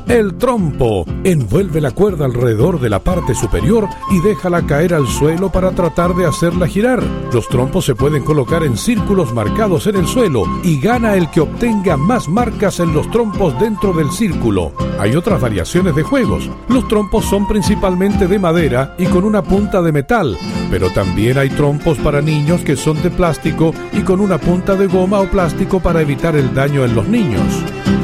El trompo. Envuelve la cuerda alrededor de la parte superior y déjala caer al suelo para tratar de hacerla girar. Los trompos se pueden colocar en círculos marcados en el suelo y gana el que obtenga más marcas en los trompos dentro del círculo. Hay otras variaciones de juegos. Los trompos son principalmente de madera y con una punta de metal, pero también hay trompos para niños que son de plástico y con una punta de goma o plástico para evitar el daño en los niños.